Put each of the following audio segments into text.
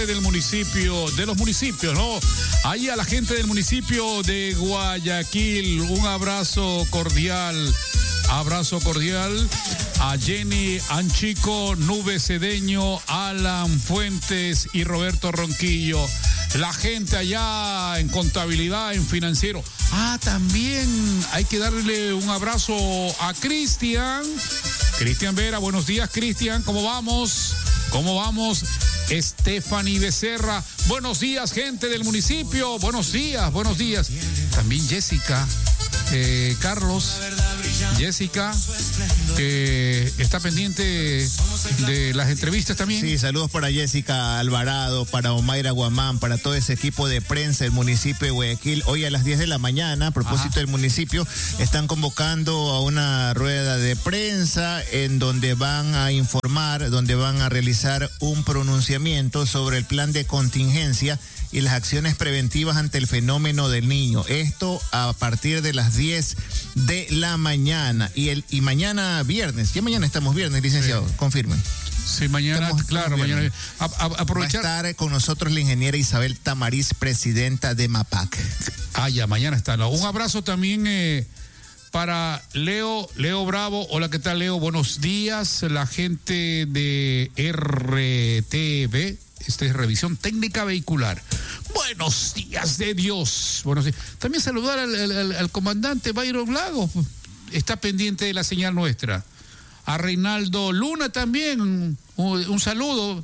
del municipio, de los municipios, ¿no? Ahí a la gente del municipio de Guayaquil, un abrazo cordial a Jenny Anchico, Nube Cedeño, Alan Fuentes y Roberto Ronquillo. La gente allá en contabilidad, en financiero. También hay que darle un abrazo a Cristian Vera. Buenos días, Cristian. ¿Cómo vamos? Stephanie Becerra. Buenos días, gente del municipio. Buenos días. También Jessica, Carlos, Jessica, que está pendiente de las entrevistas también. Sí, saludos para Jessica Alvarado, para Omaira Guamán, para todo ese equipo de prensa del municipio de Guayaquil. Hoy a las 10 de la mañana, a propósito del municipio, están convocando a una rueda de prensa en donde van a informar, donde van a realizar un pronunciamiento sobre el plan de contingencia y las acciones preventivas ante el fenómeno del niño. Esto a partir de las 10 de la mañana. Y mañana viernes. Ya mañana estamos viernes, licenciado. Sí. Confirmen. Sí, mañana, mañana. Aprovechar. Va a estar con nosotros la ingeniera Isabel Tamariz, presidenta de MAPAC. Ya mañana está. Un abrazo también para Leo Bravo. Hola, ¿qué tal, Leo? Buenos días. La gente de RTV. Esta es Revisión Técnica Vehicular. Buenos días de Dios. Buenos días. También saludar al comandante Byron Lago. Está pendiente de la señal nuestra. A Reinaldo Luna también. Un saludo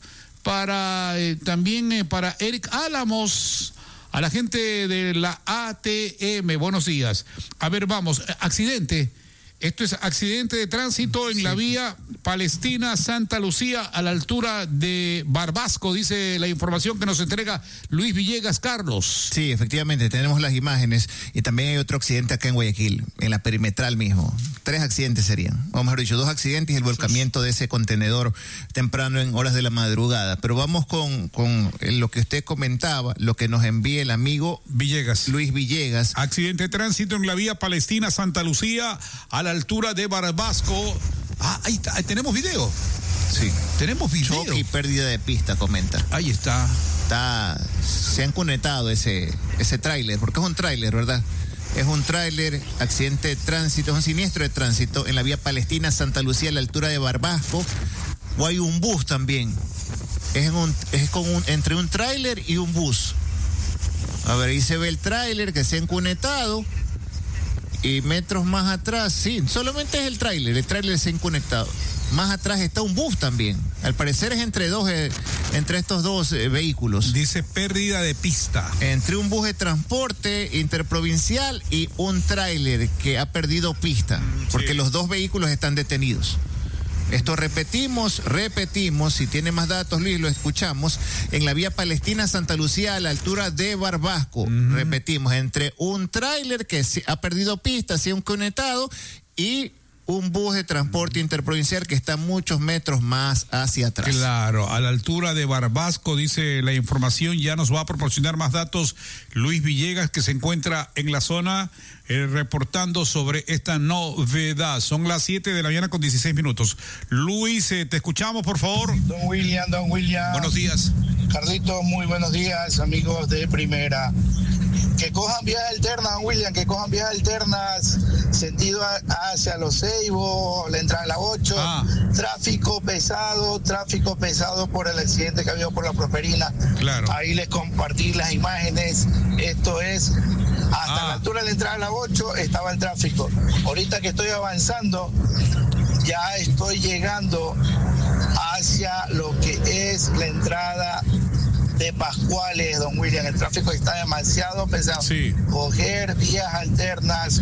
también para Eric Álamos. A la gente de la ATM. Buenos días. A ver, vamos. Accidente. Esto es accidente de tránsito en la vía Palestina-Santa Lucía a la altura de Barbasco, dice la información que nos entrega Luis Villegas. Carlos. Sí, efectivamente, tenemos las imágenes y también hay otro accidente acá en Guayaquil, en la perimetral mismo. 3 accidentes serían, o mejor dicho, 2 accidentes y el volcamiento de ese contenedor temprano en horas de la madrugada. Pero vamos con lo que usted comentaba, lo que nos envía el amigo Villegas. Luis Villegas. Accidente de tránsito en la vía Palestina-Santa Lucía a la altura de Barbasco. Ahí está, tenemos video. Sí. Tenemos video. Choque y pérdida de pista, comenta. Ahí está. Se han conectado ese tráiler, porque es un tráiler, ¿verdad? Es un tráiler, accidente de tránsito, es un siniestro de tránsito en la vía Palestina-Santa Lucía a la altura de Barbasco. O hay un bus también. Es entre un tráiler y un bus. A ver, ahí se ve el tráiler que se han conectado. Y metros más atrás, sí, solamente es el tráiler se ha conectado. Más atrás está un bus también. Al parecer es entre estos dos vehículos. Dice pérdida de pista. Entre un bus de transporte interprovincial y un tráiler que ha perdido pista, porque los 2 vehículos están detenidos. Esto repetimos, si tiene más datos, Luis, lo escuchamos, en la vía Palestina-Santa Lucía a la altura de Barbasco. Repetimos, entre un tráiler que ha perdido pista, se ha conectado, y un bus de transporte interprovincial que está muchos metros más hacia atrás. Claro, a la altura de Barbasco, dice la información. Ya nos va a proporcionar más datos Luis Villegas, que se encuentra en la zona reportando sobre esta novedad. Son las 7 de la mañana con 16 minutos. Luis, te escuchamos, por favor. Don William. Buenos días. Carlito, muy buenos días, amigos de Primera. Que cojan vías alternas, don William, que cojan vías alternas, sentido hacia Los Ceibos, la entrada a la 8. Tráfico pesado por el accidente que ha habido por la Prosperina. Claro. Ahí les compartí las imágenes. Esto es hasta la altura de la entrada a la 8 estaba el tráfico. Ahorita que estoy avanzando, ya estoy llegando hacia lo que es la entrada de Pascuales, don William. El tráfico está demasiado pesado. Sí. Coger vías alternas.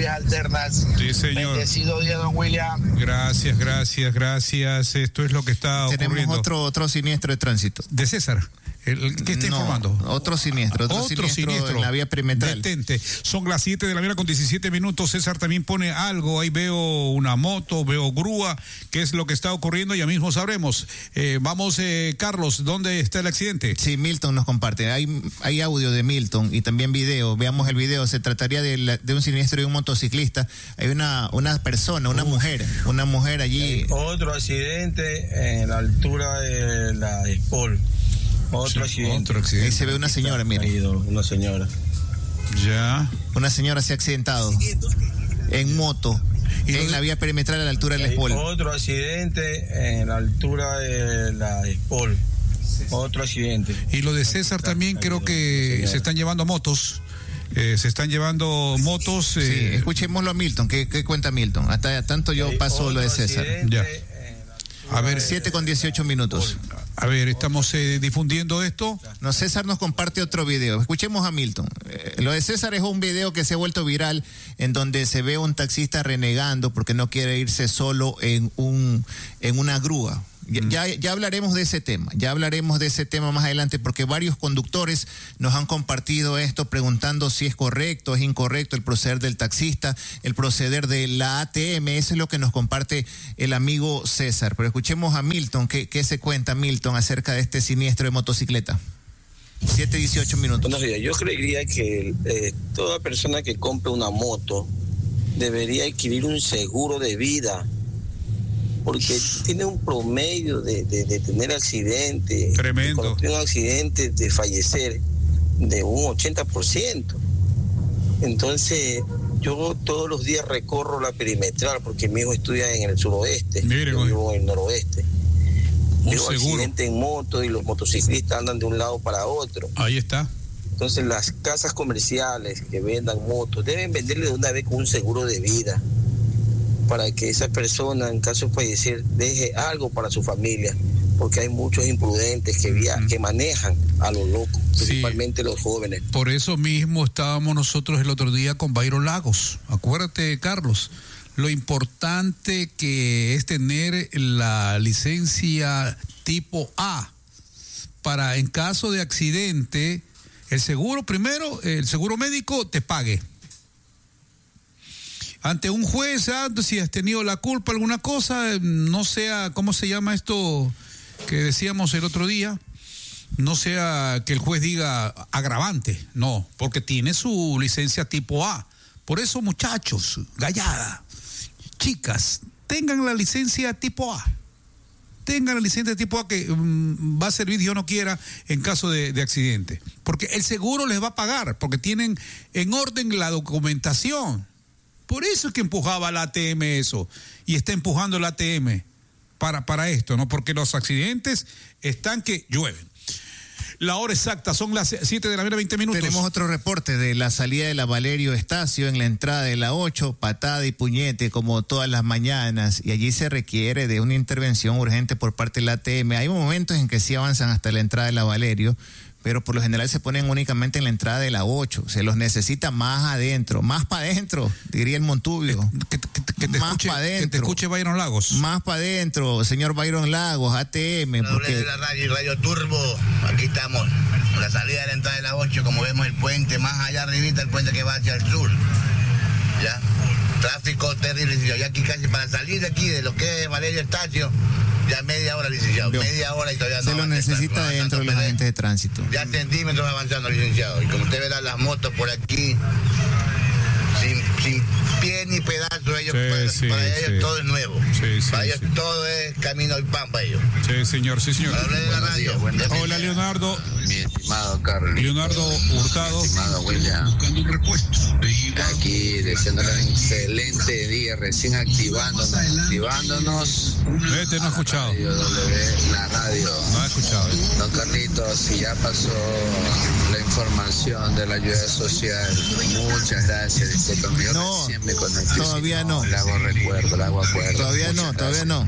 Sí, señor. Bendecido día, don William. Gracias. Esto es lo que está ocurriendo. Tenemos otro siniestro de tránsito. De César. ¿Qué está informando? Otro siniestro en la vía perimetral. Detente. Son las 7 de la mañana con 17 minutos. César también pone algo. Ahí veo una moto, veo grúa. ¿Qué es lo que está ocurriendo? Ya mismo sabremos. Vamos, Carlos, ¿dónde está el accidente? Sí, Milton nos comparte. Hay audio de Milton y también video. Veamos el video. Se trataría de un siniestro de un motociclista. Hay una persona, una mujer allí. Otro accidente en la altura de la Espol. Otro accidente. Ahí se ve una señora, mire. Una señora. Ya. Una señora se ha accidentado en moto en la vía perimetral a la altura de la Espol. Otro accidente en la altura de la Espol. Otro accidente. Y lo de César también creo que se están llevando motos. Se están llevando motos. Sí, escuchémoslo a Milton. ¿Qué cuenta Milton? Hasta tanto yo paso lo de César. Ya. A ver, 7:18. A ver, estamos difundiendo esto. No, César nos comparte otro video. Escuchemos a Milton. Lo de César es un video que se ha vuelto viral en donde se ve un taxista renegando porque no quiere irse solo en una grúa. Ya hablaremos de ese tema, más adelante, porque varios conductores nos han compartido esto preguntando si es correcto, es incorrecto el proceder del taxista, el proceder de la ATM. Eso es lo que nos comparte el amigo César. Pero escuchemos a Milton, ¿qué se cuenta Milton acerca de este siniestro de motocicleta? 7:18. Buenos días. Yo creería que toda persona que compre una moto debería adquirir un seguro de vida, porque tiene un promedio de tener accidente. Tremendo. Cuando tiene un accidente, de fallecer de un 80%. Entonces, yo todos los días recorro la perimetral porque mi hijo estudia en el suroeste. Mire, yo vivo en el noroeste. Veo seguro. accidentes en moto y los motociclistas andan de un lado para otro. Ahí está. Entonces, las casas comerciales que vendan motos deben venderle de una vez con un seguro de vida, para que esa persona, en caso de fallecer, deje algo para su familia, porque hay muchos imprudentes que manejan a los locos, principalmente los jóvenes. Por eso mismo estábamos nosotros el otro día con Byron Lagos. Acuérdate, Carlos, lo importante que es tener la licencia tipo A para, en caso de accidente, el seguro primero, el seguro médico te pague. Ante un juez, si has tenido la culpa alguna cosa, no sea, ¿cómo se llama esto que decíamos el otro día? No sea que el juez diga agravante, no, porque tiene su licencia tipo A. Por eso, muchachos, gallada, chicas, tengan la licencia tipo A. Tengan la licencia tipo A, que va a servir, Dios no quiera, en caso de accidente. Porque el seguro les va a pagar, porque tienen en orden la documentación. Por eso es que empujaba la ATM eso, y está empujando la ATM para esto, ¿no? Porque los accidentes están que llueven. La hora exacta, son las 7:20. Tenemos otro reporte de la salida de la Valerio Estacio en la entrada de la 8, patada y puñete como todas las mañanas, y allí se requiere de una intervención urgente por parte de la ATM. Hay momentos en que sí avanzan hasta la entrada de la Valerio, pero por lo general se ponen únicamente en la entrada de la 8. Se los necesita más adentro, más para adentro, diría el Montubio. Más para adentro. Que te escuche Byron Lagos. Más para adentro, señor Byron Lagos, ATM. Porque de la radio Turbo, aquí estamos. La salida de la entrada de la 8, como vemos el puente, más allá arribita el puente que va hacia el sur. ¿Ya? Tráfico terrible, licenciado. Ya aquí casi para salir de aquí, de lo que es Valerio Estacio, ya media hora, licenciado. Media hora y todavía no. Se lo necesita dentro de los agentes de tránsito. Ya centímetros avanzando, licenciado. Y como usted verá las motos por aquí, sin pie ni pedazo, ellos, para ellos todo es nuevo. Para ellos todo es camino y pan para ellos. Sí, señor, sí, señor. Hola, Leonardo. Mi estimado Carlos. Leonardo Hurtado. Mi estimado William. Aquí deseándole un excelente día, recién activándonos. No ha escuchado. La radio. No ha escuchado. Don Carlitos, si ya pasó la información de la ayuda social, muchas gracias. Disculpen, yo no, recién me conecté. Todavía no. Le hago recuerdo, le hago acuerdo. Todavía no.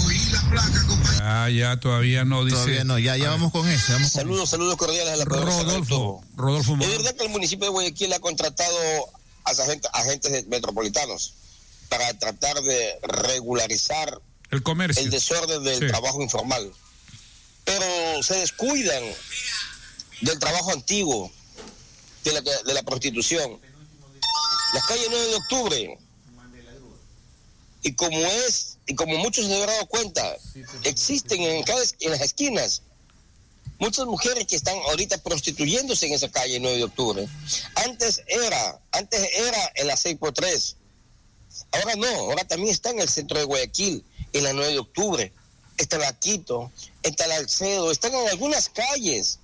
Ya, todavía no, dice. Todavía no, ya vamos con eso. Saludos cordiales a la Rodolfo. Es verdad que el municipio de Guayaquil ha contratado a agentes metropolitanos para tratar de regularizar el comercio, el desorden del trabajo informal, pero se descuidan del trabajo antiguo, de la prostitución. Las calles 9 de octubre, y como muchos se han dado cuenta, existen en las esquinas muchas mujeres que están ahorita prostituyéndose en esa calle 9 de octubre. Antes era en la 6x3. Ahora no, ahora también está en el centro de Guayaquil, en la 9 de octubre. está la Quito, está la Alcedo, están en algunas calles,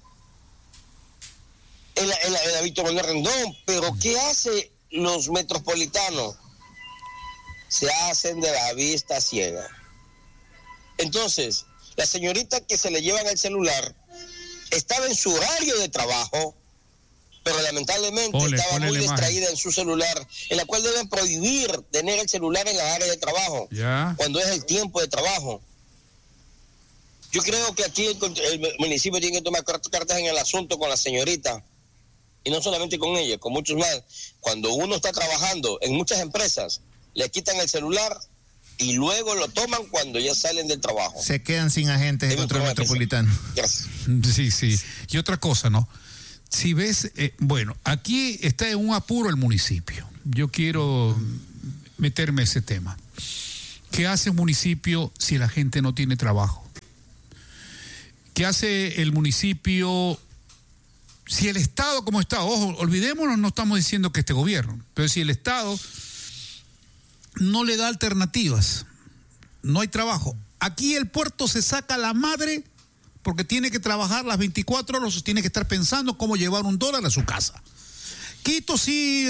en la Víctor Manuel Rendón, pero ¿qué hace los metropolitanos? Se hacen de la vista ciega. Entonces, la señorita que se le llevan el celular estaba en su horario de trabajo, pero lamentablemente estaba muy distraída en su celular, en la cual deben prohibir tener el celular en la área de trabajo, cuando es el tiempo de trabajo. Yo creo que aquí el municipio tiene que tomar cartas en el asunto con la señorita, y no solamente con ella, con muchos más. Cuando uno está trabajando en muchas empresas, le quitan el celular y luego lo toman cuando ya salen del trabajo. Se quedan sin agentes de control metropolitano. Gracias. Sí. Y otra cosa, ¿no? Si ves, bueno, aquí está en un apuro el municipio. Yo quiero meterme en ese tema. ¿Qué hace un municipio si la gente no tiene trabajo? ¿Qué hace el municipio si el Estado como está? Ojo, olvidémonos, no estamos diciendo que este gobierno, pero si el Estado no le da alternativas, no hay trabajo. Aquí el puerto se saca la madre porque tiene que trabajar las 24 horas, tiene que estar pensando cómo llevar $1 a su casa. Quito sí,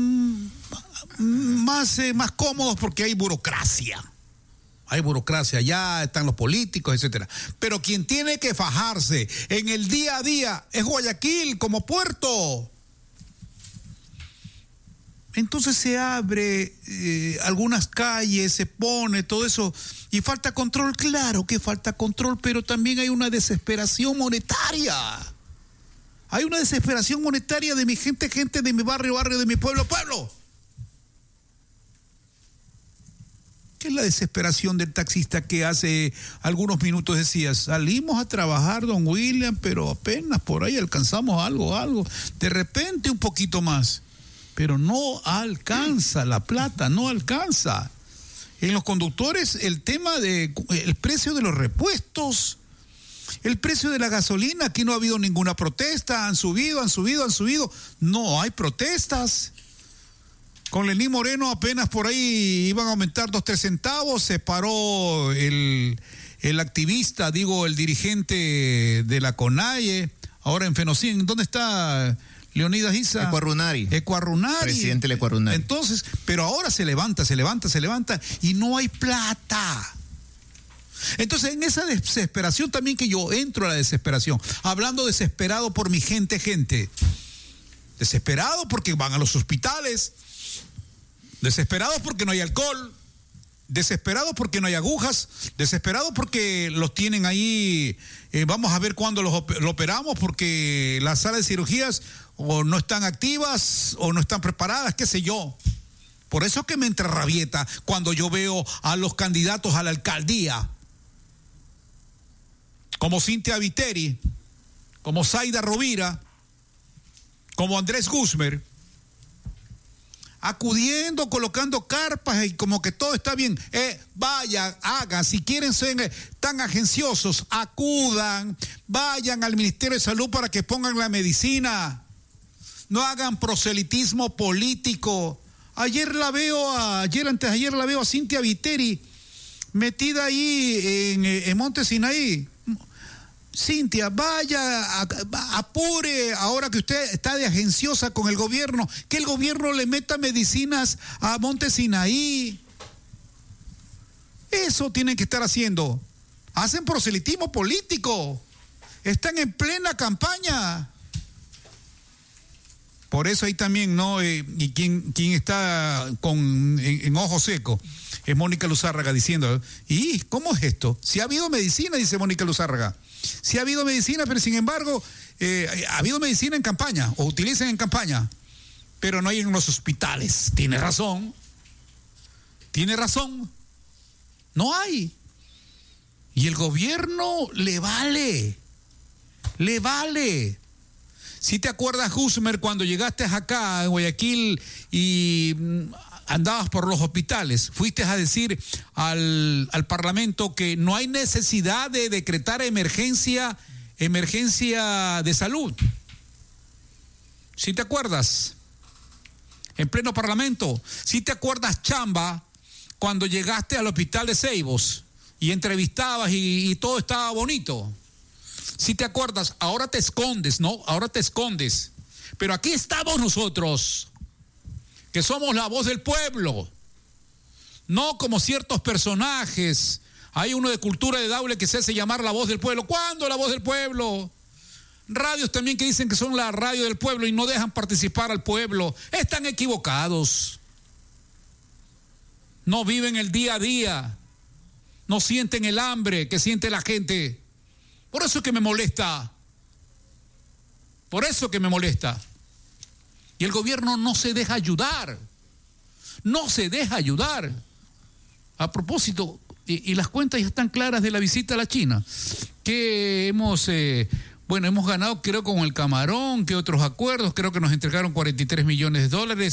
más cómodos porque hay burocracia. Ya están los políticos, etcétera. Pero quien tiene que fajarse en el día a día es Guayaquil como puerto. Entonces se abre algunas calles, se pone todo eso y falta control. Claro que falta control, pero también hay una desesperación monetaria. Hay una desesperación monetaria de mi gente de mi barrio, de mi pueblo. ¿Qué es la desesperación del taxista que hace algunos minutos decía, salimos a trabajar, don William, pero apenas por ahí alcanzamos algo, de repente un poquito más, pero no alcanza la plata, no alcanza. En los conductores el tema de el precio de los repuestos, el precio de la gasolina, aquí no ha habido ninguna protesta, han subido, no hay protestas. Con Lenín Moreno apenas por ahí iban a aumentar 2-3 centavos, se paró el activista, el dirigente de la CONAIE, ahora en Fenocín. ¿Dónde está Leonidas Issa? Ecuarunari. Presidente del Ecuarunari. Entonces, pero ahora se levanta y no hay plata. Entonces, en esa desesperación también que yo entro a la desesperación, hablando desesperado por mi gente, desesperado porque van a los hospitales, desesperados porque no hay alcohol, desesperados porque no hay agujas, desesperados porque los tienen ahí, vamos a ver cuándo lo operamos porque las salas de cirugías o no están activas o no están preparadas, qué sé yo. Por eso que me entra rabieta cuando yo veo a los candidatos a la alcaldía, como Cintia Viteri, como Zaida Rovira, como Andrés Guzmán, acudiendo, colocando carpas y como que todo está bien. Vayan, hagan, si quieren ser tan agenciosos, acudan, vayan al Ministerio de Salud para que pongan la medicina. No hagan proselitismo político. Antes de ayer la veo a Cintia Viteri metida ahí en Monte Sinaí. Cintia, vaya, apure, ahora que usted está de agenciosa con el gobierno, que el gobierno le meta medicinas a Monte Sinaí. Eso tienen que estar haciendo. Hacen proselitismo político. Están en plena campaña. Por eso ahí también, ¿no? Y quien está en ojo seco es Mónica Luzárraga diciendo, ¿y cómo es esto? Si ha habido medicina, dice Mónica Luzárraga. Sí ha habido medicina, pero sin embargo, ha habido medicina en campaña, o utilizan en campaña, pero no hay en los hospitales. Tiene razón. No hay. Y el gobierno le vale. Si te acuerdas, Guzmán, cuando llegaste acá en Guayaquil y andabas por los hospitales, fuiste a decir al Parlamento que no hay necesidad de decretar emergencia de salud. ¿Sí te acuerdas? En pleno Parlamento. ¿Sí te acuerdas, Chamba, cuando llegaste al hospital de Ceibos y entrevistabas y todo estaba bonito. Si te acuerdas, ahora te escondes, ¿no? Ahora te escondes. Pero aquí estamos nosotros, que somos la voz del pueblo. No como ciertos personajes. Hay uno de Cultura de Daule que se hace llamar la voz del pueblo. ¿Cuándo la voz del pueblo? Radios también que dicen que son la radio del pueblo y no dejan participar al pueblo. Están equivocados. No viven el día a día. No sienten el hambre que siente la gente. Por eso es que me molesta. Por eso que me molesta. Y el gobierno no se deja ayudar. No se deja ayudar. A propósito, y las cuentas ya están claras de la visita a la China, que hemos ganado, creo, con el camarón, que otros acuerdos, creo que nos entregaron $43 millones,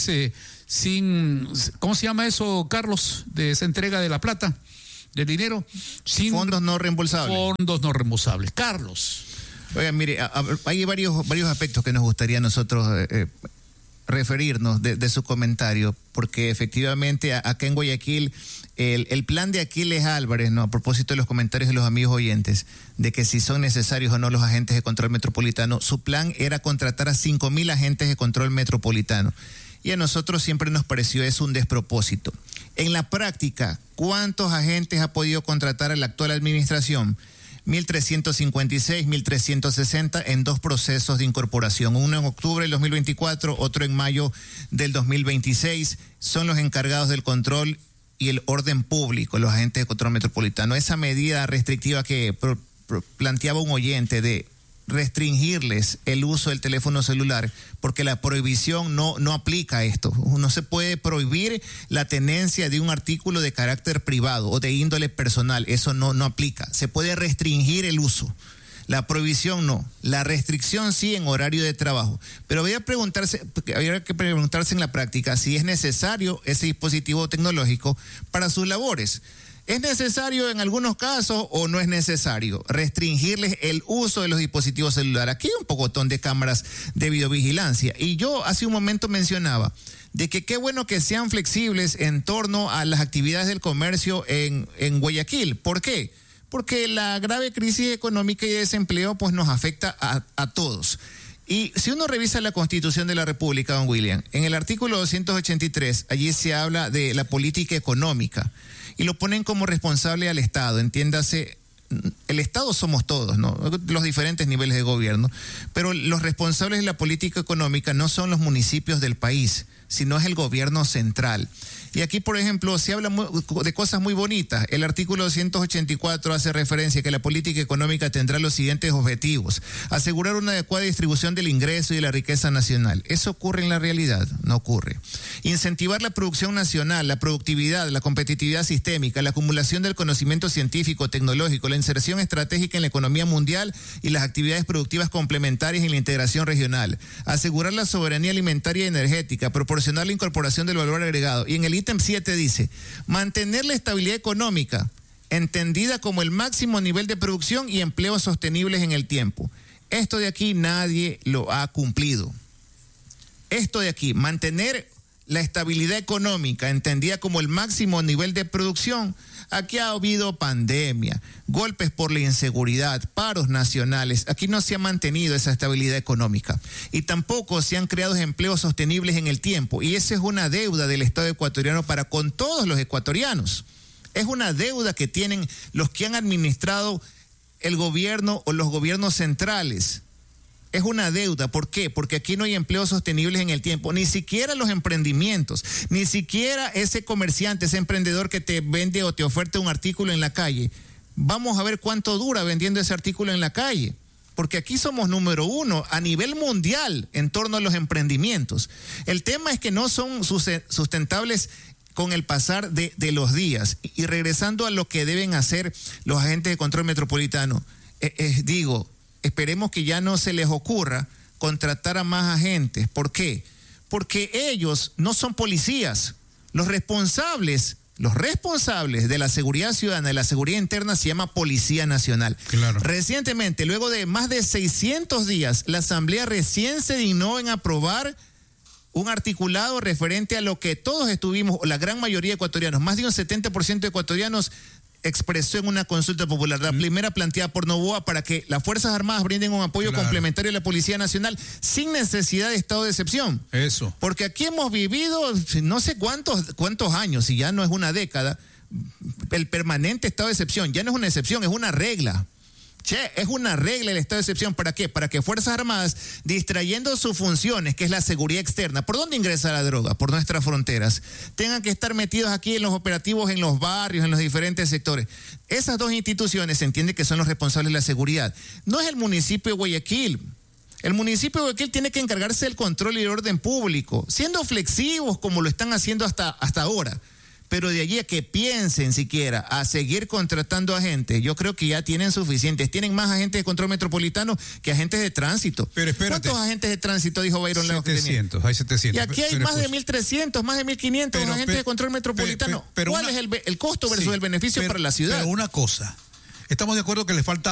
sin, ¿cómo se llama eso, Carlos? De esa entrega de la plata, del dinero, sin fondos no reembolsables. Fondos no reembolsables. Carlos. Oiga, mire, hay varios aspectos que nos gustaría a nosotros referirnos de su comentario, porque efectivamente acá en Guayaquil el plan de Aquiles Álvarez, ¿no? A propósito de los comentarios de los amigos oyentes, de que si son necesarios o no los agentes de control metropolitano, su plan era contratar a 5,000 agentes de control metropolitano. Y a nosotros siempre nos pareció eso un despropósito. En la práctica, ¿cuántos agentes ha podido contratar a la actual administración? 1.356, 1.360 en 2 procesos de incorporación. Uno en octubre del 2024, otro en mayo del 2026. Son los encargados del control y el orden público, los agentes de control metropolitano. Esa medida restrictiva que planteaba un oyente de restringirles el uso del teléfono celular, porque la prohibición no aplica a esto. No se puede prohibir la tenencia de un artículo de carácter privado o de índole personal. Eso no aplica. Se puede restringir el uso. La prohibición no. La restricción sí en horario de trabajo. Pero habría que preguntarse en la práctica si es necesario ese dispositivo tecnológico para sus labores. ¿Es necesario en algunos casos o no es necesario restringirles el uso de los dispositivos celulares? Aquí hay un pocotón de cámaras de videovigilancia. Y yo hace un momento mencionaba de que qué bueno que sean flexibles en torno a las actividades del comercio en Guayaquil. ¿Por qué? Porque la grave crisis económica y de desempleo pues nos afecta a todos. Y si uno revisa la Constitución de la República, don William, en el artículo 283, allí se habla de la política económica y lo ponen como responsable al Estado. Entiéndase, el Estado somos todos, ¿no? Los diferentes niveles de gobierno, pero los responsables de la política económica no son los municipios del país, sino es el gobierno central. Y aquí, por ejemplo, se habla de cosas muy bonitas. El artículo 284 hace referencia a que la política económica tendrá los siguientes objetivos: asegurar una adecuada distribución del ingreso y de la riqueza nacional. ¿Eso ocurre en la realidad? No ocurre. Incentivar la producción nacional, la productividad, la competitividad sistémica, la acumulación del conocimiento científico, tecnológico, la inserción estratégica en la economía mundial y las actividades productivas complementarias en la integración regional. Asegurar la soberanía alimentaria y energética, proporcionar la incorporación del valor agregado. Y en el ítem 7 dice, mantener la estabilidad económica, entendida como el máximo nivel de producción y empleos sostenibles en el tiempo. Esto de aquí nadie lo ha cumplido. Esto de aquí, mantener la estabilidad económica, entendida como el máximo nivel de producción. Aquí ha habido pandemia, golpes por la inseguridad, paros nacionales. Aquí no se ha mantenido esa estabilidad económica y tampoco se han creado empleos sostenibles en el tiempo. Y esa es una deuda del Estado ecuatoriano para con todos los ecuatorianos. Es una deuda que tienen los que han administrado el gobierno o los gobiernos centrales. Es una deuda. ¿Por qué? Porque aquí no hay empleos sostenibles en el tiempo. Ni siquiera los emprendimientos, ni siquiera ese comerciante, ese emprendedor que te vende o te oferta un artículo en la calle. Vamos a ver cuánto dura vendiendo ese artículo en la calle. Porque aquí somos número 1 a nivel mundial en torno a los emprendimientos. El tema es que no son sustentables con el pasar de los días. Y regresando a lo que deben hacer los agentes de control metropolitano, esperemos que ya no se les ocurra contratar a más agentes. ¿Por qué? Porque ellos no son policías. Los responsables de la seguridad ciudadana, de la seguridad interna, se llama Policía Nacional. Claro. Recientemente, luego de más de 600 días, la Asamblea recién se dignó en aprobar un articulado referente a lo que todos estuvimos, la gran mayoría de ecuatorianos, más de un 70% de ecuatorianos, expresó en una consulta popular, la primera planteada por Noboa, para que las Fuerzas Armadas brinden un apoyo complementario a la Policía Nacional sin necesidad de estado de excepción. Eso. Porque aquí hemos vivido no sé cuántos años, y ya no es una década, el permanente estado de excepción. Ya no es una excepción, es una regla. Es una regla el estado de excepción. ¿Para qué? Para que Fuerzas Armadas, distrayendo sus funciones, que es la seguridad externa, ¿por dónde ingresa la droga? Por nuestras fronteras. Tengan que estar metidos aquí en los operativos, en los barrios, en los diferentes sectores. Esas dos instituciones se entiende que son los responsables de la seguridad. No es el municipio de Guayaquil. El municipio de Guayaquil tiene que encargarse del control y del orden público, siendo flexivos como lo están haciendo hasta ahora. Pero de allí a que piensen siquiera a seguir contratando agentes, yo creo que ya tienen suficientes. Tienen más agentes de control metropolitano que agentes de tránsito. Pero espérate. ¿Cuántos agentes de tránsito dijo Byron León que tenía? Hay 700. Y aquí hay más de 1.300, más de 1.500 agentes de control metropolitano. ¿Cuál es el costo versus el beneficio para la ciudad? Pero una cosa, estamos de acuerdo que le falta